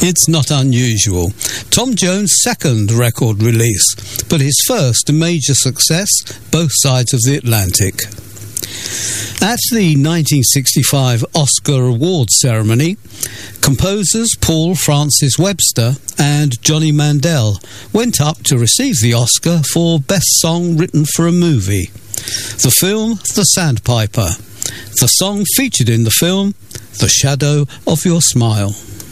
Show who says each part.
Speaker 1: It's not unusual. Tom Jones' second record release, but his first major success both sides of the Atlantic. At the 1965 Oscar Awards ceremony, composers Paul Francis Webster and Johnny Mandel went up to receive the Oscar for Best Song Written for a Movie. The film, The Sandpiper. The song featured in the film, The Shadow of Your Smile.